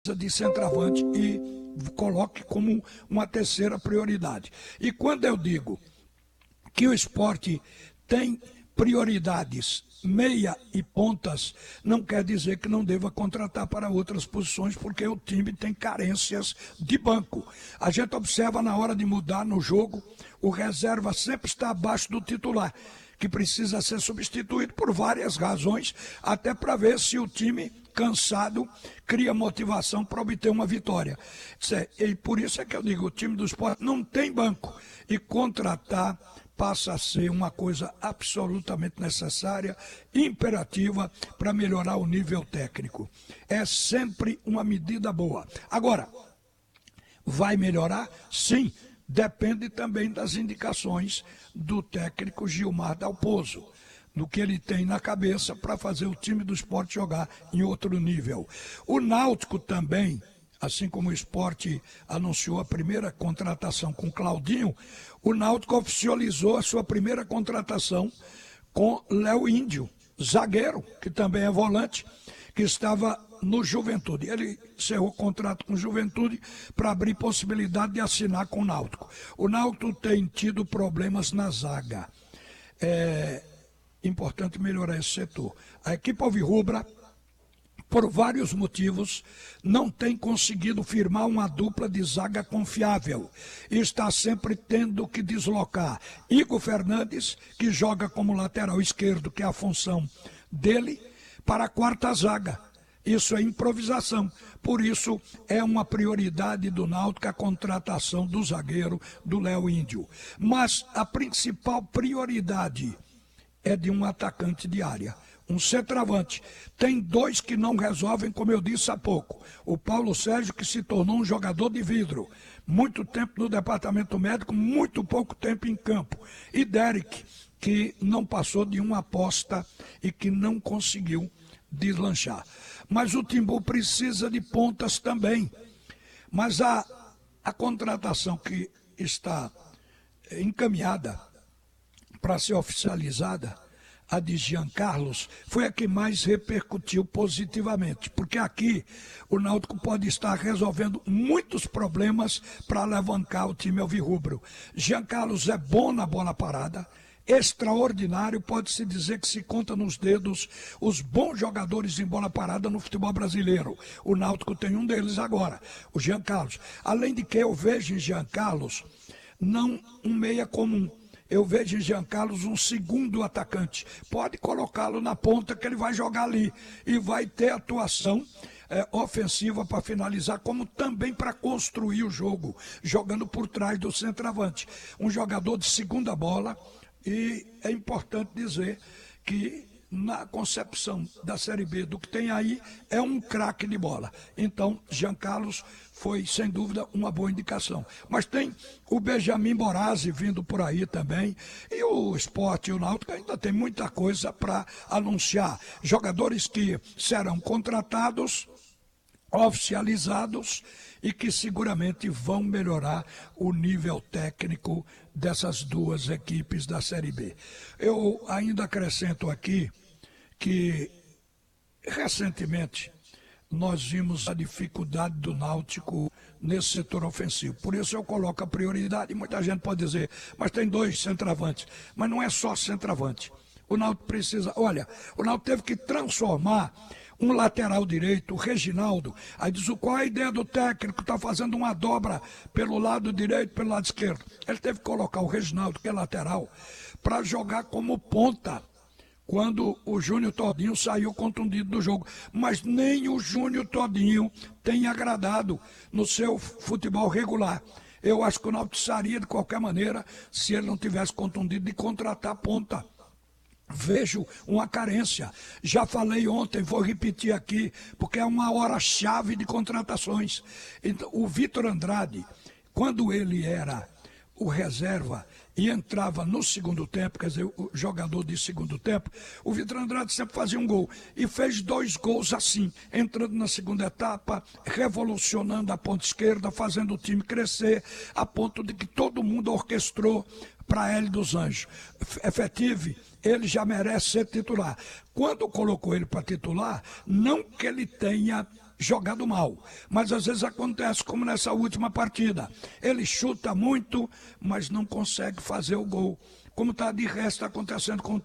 de centroavante e coloque como uma terceira prioridade. E quando eu digo que o esporte tem prioridades meia e pontas, não quer dizer que não deva contratar para outras posições, porque o time tem carências de banco. A gente observa na hora de mudar no jogo, o reserva sempre está abaixo do titular, que precisa ser substituído por várias razões, até para ver se o time cansado cria motivação para obter uma vitória. E por isso é que eu digo, o time do esporte não tem banco, e contratar passa a ser uma coisa absolutamente necessária, imperativa para melhorar o nível técnico. É sempre uma medida boa. Agora, vai melhorar? Sim, depende também das indicações do técnico Gilmar Dalpozo, do que ele tem na cabeça para fazer o time do esporte jogar em outro nível. O Náutico também, assim como o esporte anunciou a primeira contratação com Claudinho, o Náutico oficializou a sua primeira contratação com Léo Índio, zagueiro, que também é volante, que estava no Juventude. Ele encerrou o contrato com o Juventude para abrir possibilidade de assinar com o Náutico. O Náutico tem tido problemas na zaga. É importante melhorar esse setor. A equipe alvirrubra, por vários motivos, não tem conseguido firmar uma dupla de zaga confiável e está sempre tendo que deslocar Igor Fernandes, que joga como lateral esquerdo, que é a função dele, para a quarta zaga. Isso é improvisação, por isso é uma prioridade do Náutico a contratação do zagueiro, do Léo Índio. Mas a principal prioridade é de um atacante de área, um centroavante. Tem dois que não resolvem, como eu disse há pouco. O Paulo Sérgio, que se tornou um jogador de vidro, muito tempo no departamento médico, muito pouco tempo em campo. E Derek, que não passou de uma aposta e que não conseguiu deslanchar. Mas o Timbu precisa de pontas também. Mas a contratação que está encaminhada para ser oficializada, a de Jean Carlos, foi a que mais repercutiu positivamente, porque aqui o Náutico pode estar resolvendo muitos problemas para alavancar o time alvirrubro. Jean Carlos é bom na bola parada, extraordinário, pode-se dizer que se conta nos dedos os bons jogadores em bola parada no futebol brasileiro. O Náutico tem um deles agora, o Jean Carlos. Além de que eu vejo em Jean Carlos não um meia comum. Eu vejo em Jean Carlos um segundo atacante. Pode colocá-lo na ponta que ele vai jogar ali e vai ter atuação ofensiva para finalizar, como também para construir o jogo, jogando por trás do centroavante. Um jogador de segunda bola, e é importante dizer que na concepção da Série B do que tem aí, é um craque de bola. Então, Jean Carlos foi, sem dúvida, uma boa indicação. Mas tem o Benjamin Borazzi vindo por aí também, e o Sport e o Náutico ainda tem muita coisa para anunciar. Jogadores que serão contratados, oficializados e que seguramente vão melhorar o nível técnico dessas duas equipes da Série B. Eu ainda acrescento aqui que recentemente nós vimos a dificuldade do Náutico nesse setor ofensivo. Por isso eu coloco a prioridade. Muita gente pode dizer, mas tem dois centroavantes. Mas não é só centroavante. O Náutico precisa... Olha, o Náutico teve que transformar um lateral direito, o Reginaldo. Aí diz, qual é a ideia do técnico? Está fazendo uma dobra pelo lado direito, pelo lado esquerdo. Ele teve que colocar o Reginaldo, que é lateral, para jogar como ponta, quando o Júnior Todinho saiu contundido do jogo. Mas nem o Júnior Todinho tem agradado no seu futebol regular. Eu acho que o Náutico precisaria, de qualquer maneira, se ele não tivesse contundido, de contratar ponta. Vejo uma carência. Já falei ontem, vou repetir aqui, porque é uma hora-chave de contratações. Então, o Vitor Andrade, quando ele era o reserva e entrava no segundo tempo, quer dizer, o jogador de segundo tempo, o Vitor Andrade sempre fazia um gol. E fez 2 gols assim, entrando na segunda etapa, revolucionando a ponta esquerda, fazendo o time crescer, a ponto de que todo mundo orquestrou para Hélio dos Anjos. Efetivo, ele já merece ser titular. Quando colocou ele para titular, não que ele tenha jogado mal. Mas às vezes acontece como nessa última partida. Ele chuta muito, mas não consegue fazer o gol. Como está de resto acontecendo com o